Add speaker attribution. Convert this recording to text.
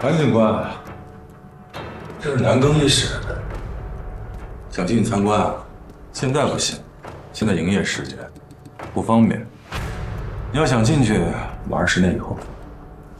Speaker 1: 韩警官，这是男更衣室，想进去参观啊？现在不行，现在营业时间不方便。你要想进去，晚上10点以后。